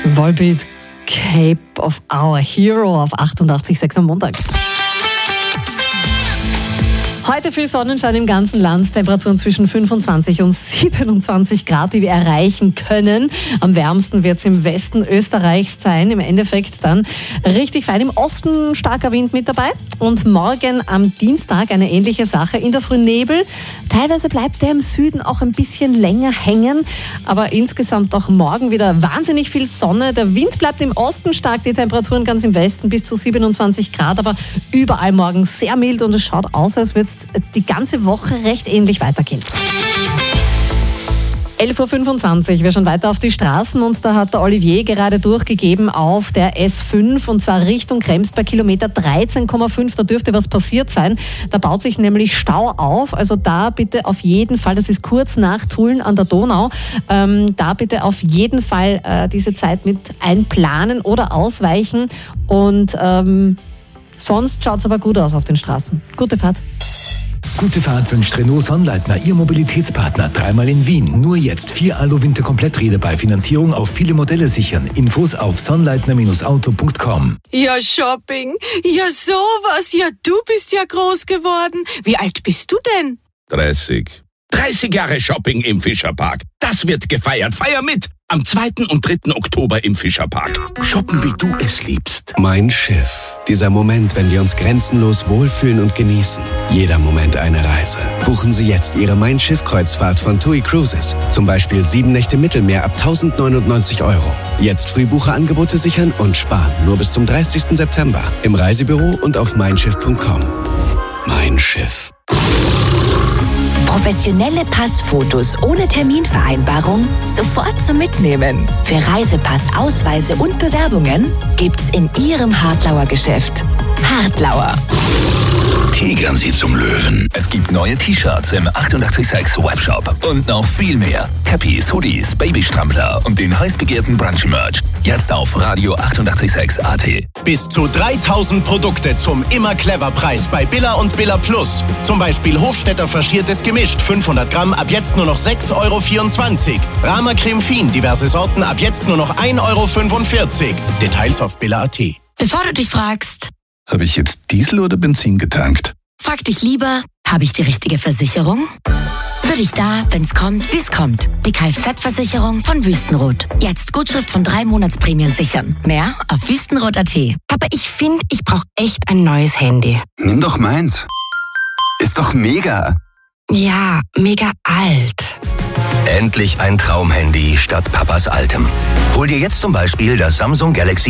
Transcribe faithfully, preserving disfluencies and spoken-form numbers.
Volbeat, Cape of Our Hero auf achtundachtzig Komma sechs am Montag. Heute viel Sonnenschein im ganzen Land, Temperaturen zwischen fünfundzwanzig und siebenundzwanzig Grad, die wir erreichen können. Am wärmsten wird es im Westen Österreichs sein. Im Endeffekt dann richtig fein. Im Osten starker Wind mit dabei. Und morgen am Dienstag eine ähnliche Sache. In der Früh Nebel. Teilweise bleibt der im Süden auch ein bisschen länger hängen. Aber insgesamt auch morgen wieder wahnsinnig viel Sonne. Der Wind bleibt im Osten stark, die Temperaturen ganz im Westen bis zu siebenundzwanzig Grad. Aber überall morgen sehr mild und es schaut aus, als würde es die ganze Woche recht ähnlich weitergehen. elf Uhr fünfundzwanzig, wir schauen weiter auf die Straßen und da hat der Olivier gerade durchgegeben auf der S fünf und zwar Richtung Krems bei Kilometer dreizehn Komma fünf, da dürfte was passiert sein. Da baut sich nämlich Stau auf, also da bitte auf jeden Fall, das ist kurz nach Tulln an der Donau, ähm, da bitte auf jeden Fall äh, diese Zeit mit einplanen oder ausweichen und ähm, sonst schaut es aber gut aus auf den Straßen. Gute Fahrt. Gute Fahrt wünscht Renault Sonnleitner, Ihr Mobilitätspartner. Dreimal in Wien. Nur jetzt vier Alu-Winter-Kompletträder bei Finanzierung auf viele Modelle sichern. Infos auf sonnleitner Auto punkt com. Ja, Shopping. Ja, sowas. Ja, du bist ja groß geworden. Wie alt bist du denn? dreißig. dreißig Jahre Shopping im Fischerpark. Das wird gefeiert. Feier mit! Am zweiten und dritten Oktober im Fischerpark. Shoppen, wie du es liebst. Mein Schiff. Dieser Moment, wenn wir uns grenzenlos wohlfühlen und genießen. Jeder Moment eine Reise. Buchen Sie jetzt Ihre Mein Schiff-Kreuzfahrt von TUI Cruises. Zum Beispiel sieben Nächte Mittelmeer ab tausendneunundneunzig Euro. Jetzt Frühbucherangebote sichern und sparen. Nur bis zum dreißigsten September. Im Reisebüro und auf mein schiff punkt com. Mein Schiff. Professionelle Passfotos ohne Terminvereinbarung sofort zum Mitnehmen. Für Reisepass, Ausweise und Bewerbungen gibt's in Ihrem Hartlauer Geschäft. Hartlauer. Tigern Sie zum Löwen. Es gibt neue T-Shirts im achtundachtzig Komma sechs Webshop und noch viel mehr. Cappies, Hoodies, Babystrampler und den heiß begehrten Brunch-Merch. Jetzt auf Radio achtundachtzig Komma sechs A T. Bis zu dreitausend Produkte zum Immer-Clever-Preis bei Billa und Billa Plus. Zum Beispiel Hofstetter faschiertes gemischt, fünfhundert Gramm, ab jetzt nur noch sechs Euro vierundzwanzig. Rama Creme Fin, diverse Sorten, ab jetzt nur noch ein Euro fünfundvierzig. Details auf Billa Punkt A T. Bevor du dich fragst, Habe ich jetzt Diesel oder Benzin getankt? frag dich lieber, habe ich die richtige Versicherung? Für dich da, wenn's kommt, wie's kommt. Die Kfz-Versicherung von Wüstenrot. Jetzt Gutschrift von drei Monatsprämien sichern. Mehr auf wüstenrot Punkt A T. Aber ich finde, ich brauche echt ein neues Handy. Nimm doch meins. Ist doch mega. Ja, mega alt. Endlich ein Traumhandy statt Papas altem. Hol dir jetzt zum Beispiel das Samsung Galaxy